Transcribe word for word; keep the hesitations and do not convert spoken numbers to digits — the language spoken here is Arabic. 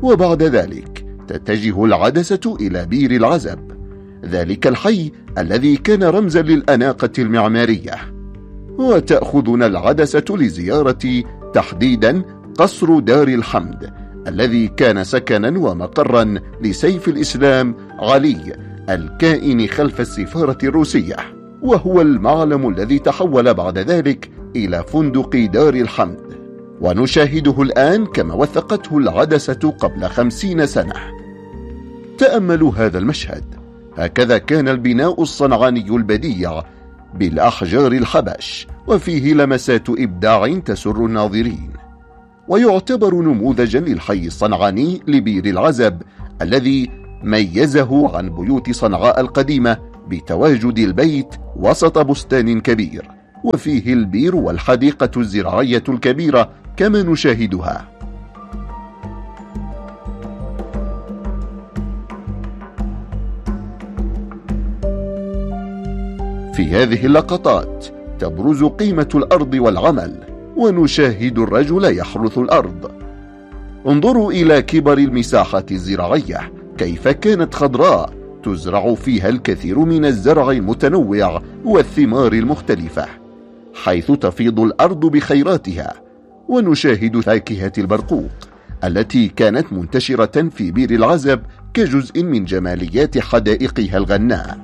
وبعد ذلك تتجه العدسة إلى بير العزب، ذلك الحي الذي كان رمزا للأناقة المعمارية. وتأخذنا العدسة لزيارة تحديدا قصر دار الحمد الذي كان سكنا ومقرا لسيف الإسلام علي الكائن خلف السفارة الروسية، وهو المعلم الذي تحول بعد ذلك إلى فندق دار الحمد، ونشاهده الآن كما وثقته العدسة قبل خمسين سنة. تأملوا هذا المشهد، هكذا كان البناء الصنعاني البديع بالأحجار الحبش، وفيه لمسات إبداع تسر الناظرين، ويعتبر نموذجا للحي الصنعاني لبير العزب الذي ميزه عن بيوت صنعاء القديمة بتواجد البيت وسط بستان كبير، وفيه البير والحديقة الزراعية الكبيرة كما نشاهدها. في هذه اللقطات تبرز قيمة الأرض والعمل، ونشاهد الرجل يحرث الأرض. انظروا إلى كبر المساحة الزراعية، كيف كانت خضراء تزرع فيها الكثير من الزرع المتنوع والثمار المختلفة، حيث تفيض الأرض بخيراتها. ونشاهد فاكهة البرقوق التي كانت منتشرة في بير العزب كجزء من جماليات حدائقها الغناء.